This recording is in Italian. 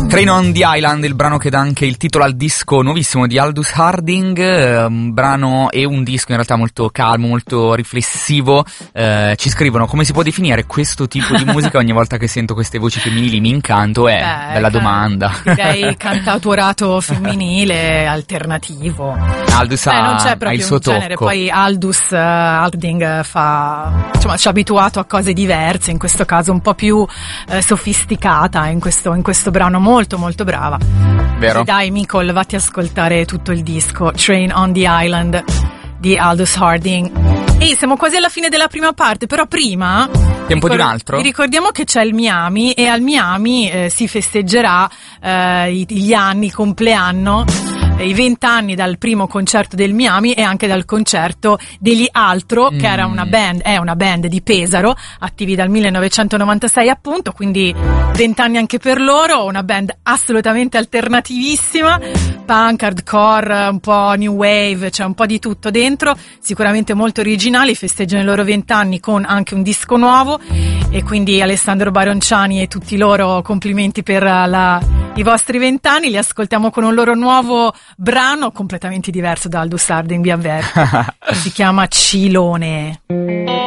Train on the Island, il brano che dà anche il titolo al disco nuovissimo di Aldous Harding, un brano e un disco in realtà molto calmo, molto riflessivo. Ci scrivono: come si può definire questo tipo di musica? Ogni volta che sento queste voci femminili mi incanto. Bella domanda. Direi cantautorato femminile alternativo. Aldous non c'è ha proprio il suo un genere. tocco. Poi Aldous Harding ci ha abituato a cose diverse, in questo caso un po' più sofisticata in questo brano, molto molto brava. Vero? E dai Micol, vatti a ascoltare tutto il disco Train on the Island di Aldous Harding. E siamo quasi alla fine della prima parte, però prima tempo di un altro. Vi ricordiamo che c'è il Miami, e al Miami si festeggerà gli anni, compleanno, i 20 anni dal primo concerto del Miami e anche dal concerto degli Altro, che era è una band di Pesaro, attivi dal 1996 appunto, quindi 20 anni anche per loro, una band assolutamente alternativissima, punk, hardcore, un po' new wave, c'è un po' di tutto dentro, sicuramente molto originali. Festeggiano i loro 20 anni con anche un disco nuovo, e quindi Alessandro Baronciani e tutti loro complimenti per i vostri 20 anni. Li ascoltiamo con un loro nuovo brano completamente diverso da Aldous Harding, vi avverto. Si chiama Cilone.